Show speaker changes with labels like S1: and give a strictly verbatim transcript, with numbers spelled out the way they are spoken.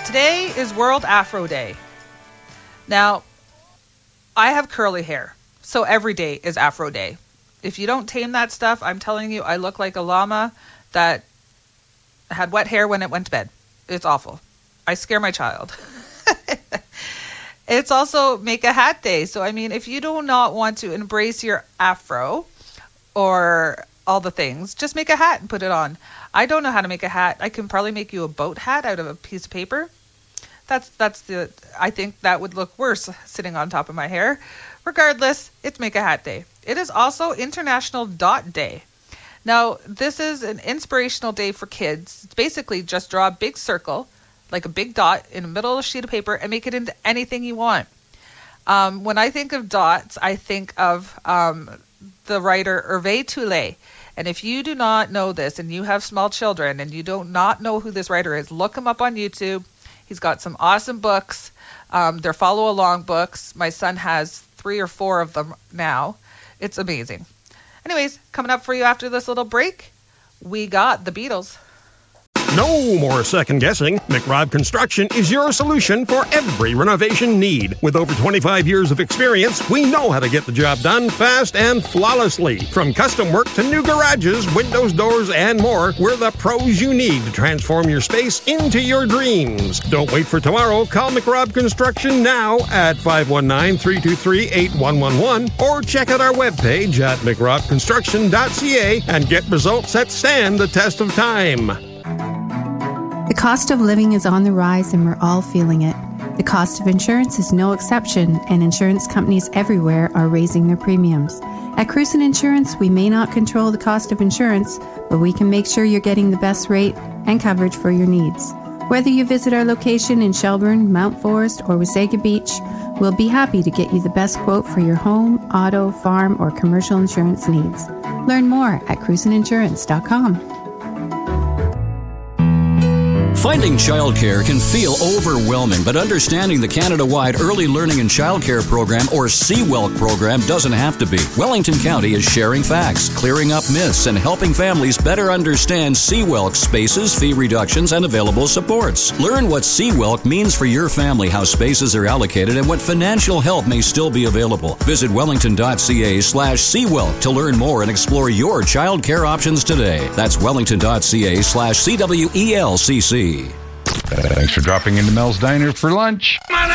S1: Today is World Afro Day. Now, I have curly hair, so every day is Afro Day. If you don't tame that stuff, I'm telling you, I look like a llama that had wet hair when it went to bed. It's awful. I scare my child. It's also Make a Hat Day. So, I mean, if you do not want to embrace your afro or all the things, just make a hat and put it on. I don't know how to make a hat. I can probably make you a boat hat out of a piece of paper. That's that's the. I think that would look worse sitting on top of my hair. Regardless, it's Make a Hat Day. It is also International Dot Day. Now, this is an inspirational day for kids. It's basically just draw a big circle, like a big dot in the middle of a sheet of paper, and make it into anything you want. Um, when I think of dots, I think of um, the writer Hervé Tullet. And if you do not know this and you have small children and you do not know who this writer is, look him up on YouTube. He's got some awesome books. Um, they're follow-along books. My son has three or four of them now. It's amazing. Anyways, coming up for you after this little break, we got the Beatles.
S2: No more second guessing. McRobb Construction is your solution for every renovation need. With over twenty-five years of experience, we know how to get the job done fast and flawlessly. From custom work to new garages, windows, doors, and more, we're the pros you need to transform your space into your dreams. Don't wait for tomorrow. Call McRobb Construction now at five one nine, three two three, eight one one one or check out our webpage at mcrobb construction dot c a and get results that stand the test of time.
S3: The cost of living is on the rise and we're all feeling it. The cost of insurance is no exception, and insurance companies everywhere are raising their premiums. At Cruisin' Insurance, we may not control the cost of insurance, but we can make sure you're getting the best rate and coverage for your needs. Whether you visit our location in Shelburne, Mount Forest, or Wasaga Beach, we'll be happy to get you the best quote for your home, auto, farm, or commercial insurance needs. Learn more at cruisin insurance dot com.
S4: Finding childcare can feel overwhelming, but understanding the Canada-wide Early Learning and Childcare Program, or C W E L C program, doesn't have to be. Wellington County is sharing facts, clearing up myths, and helping families better understand C W E L C spaces, fee reductions, and available supports. Learn what C W E L C means for your family, how spaces are allocated, and what financial help may still be available. Visit wellington.ca slash CWELC to learn more and explore your childcare options today. That's wellington.ca slash C W E L C C.
S5: Thanks for dropping into Mel's Diner for lunch.